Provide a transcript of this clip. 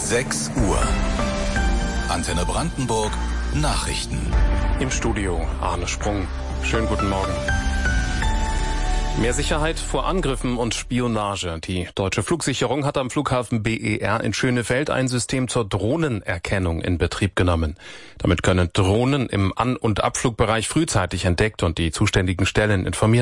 6 Uhr. Antenne Brandenburg Nachrichten. Im Studio Arne Sprung. Schönen guten Morgen. Mehr Sicherheit vor Angriffen und Spionage. Die Deutsche Flugsicherung hat am Flughafen BER in Schönefeld ein System zur Drohnenerkennung in Betrieb genommen. Damit können Drohnen im An- und Abflugbereich frühzeitig entdeckt und die zuständigen Stellen informiert